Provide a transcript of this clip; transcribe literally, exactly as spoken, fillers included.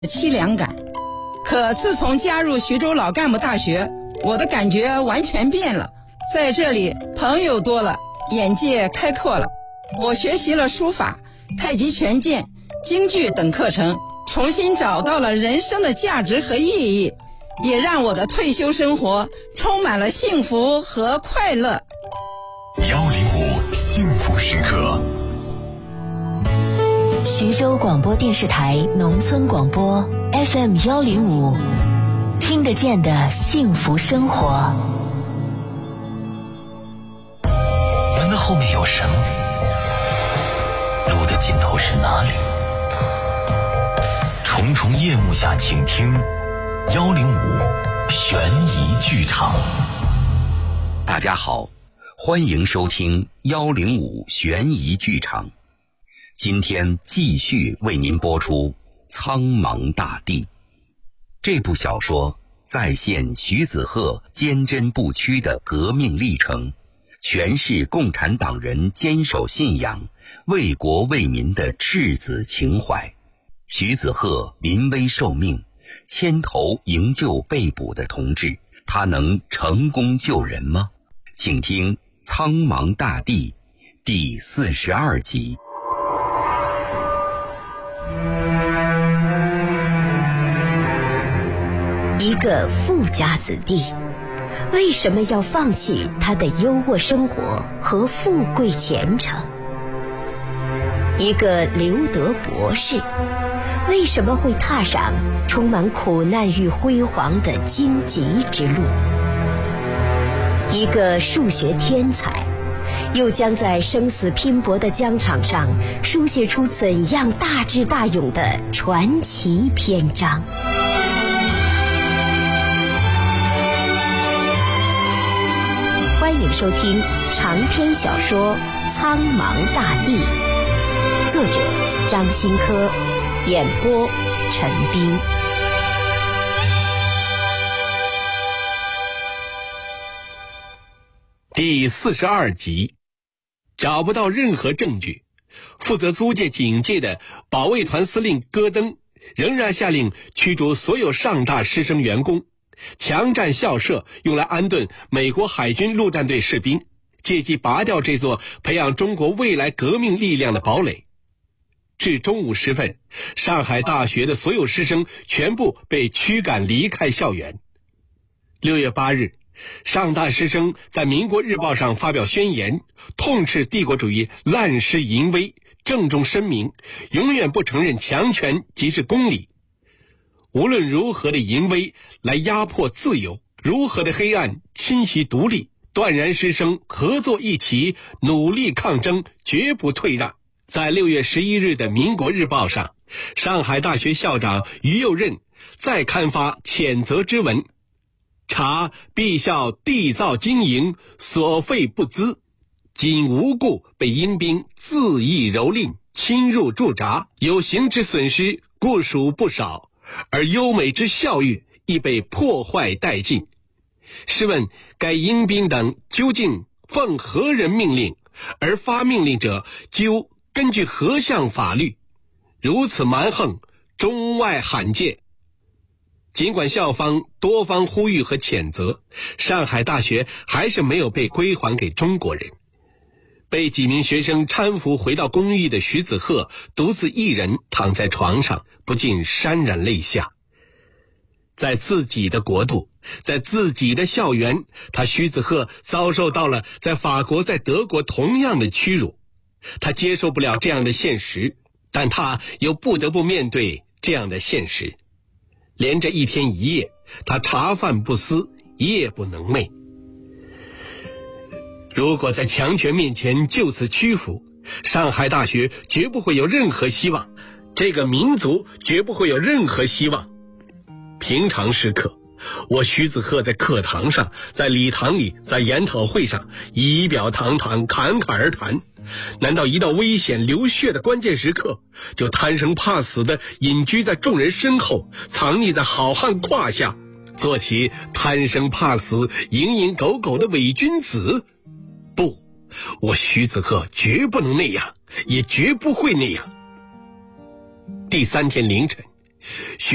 凄凉感。可自从加入徐州老干部大学，我的感觉完全变了。在这里朋友多了，眼界开阔了。我学习了书法、太极拳剑、京剧等课程，重新找到了人生的价值和意义，也让我的退休生活充满了幸福和快乐。 幺零五幸福时刻。 徐州广播电视台农村广播 F M 幺零五，听得见的幸福生活。 门的后面有什么？路的尽头是哪里？重重夜幕下，请听幺零五悬疑剧场。 大家好，欢迎收听幺零五悬疑剧场。今天继续为您播出《苍茫大地》这部小说，再现徐子鹤坚贞不屈的革命历程，诠释共产党人坚守信仰、为国为民的赤子情怀。徐子鹤临危受命，牵头营救被捕的同志，他能成功救人吗？请听《苍茫大地》第四十二集。 一个富家子弟为什么要放弃他的优渥生活和富贵前程？一个留德博士为什么会踏上充满苦难与辉煌的荆棘之路？一个数学天才又将在生死拼搏的疆场上书写出怎样大智大勇的传奇篇章？欢迎收听长篇小说《苍茫大地》，作者张新科，演播陈斌。 第四十二集，找不到任何证据，负责租界警戒的保卫团司令戈登仍然下令驱逐所有上大师生员工，强占校舍用来安顿美国海军陆战队士兵，借机拔掉这座培养中国未来革命力量的堡垒。至中午时分，上海大学的所有师生全部被驱赶离开校园。六月八日，上大师生在《民国日报》上发表宣言，痛斥帝国主义滥施淫威，郑重声明永远不承认强权即是公理。无论如何的淫威来压迫自由，如何的黑暗侵袭独立，断然师生合作一起，努力抗争，绝不退让。在六月十一日的《民国日报》上，上海大学校长于右任再刊发谴责之文，查陛校缔造经营，所费不资，仅无故被阴兵恣意蹂躏，侵入驻扎，有形之损失固属不少，而优美之校誉亦被破坏殆尽。试问该阴兵等究竟奉何人命令，而发命令者究根据何项法律？如此蛮横，中外罕见。尽管校方多方呼吁和谴责，上海大学还是没有被归还给中国人。被几名学生搀扶回到公寓的徐子鹤独自一人躺在床上，不禁潸然泪下。在自己的国度，在自己的校园，他徐子鹤遭受到了在法国在德国同样的屈辱。他接受不了这样的现实，但他又不得不面对这样的现实。连着一天一夜，他茶饭不思，夜不能寐。如果在强权面前就此屈服，上海大学绝不会有任何希望，这个民族绝不会有任何希望。平常时刻，我徐子鹤在课堂上，在礼堂里，在研讨会上仪表堂堂，侃侃而谈。难道一到危险流血的关键时刻，就贪生怕死地隐居在众人身后，藏匿在好汉胯下，做起贪生怕死、蝇营狗苟的伪君子？不，我徐子鹤绝不能那样，也绝不会那样。第三天凌晨，徐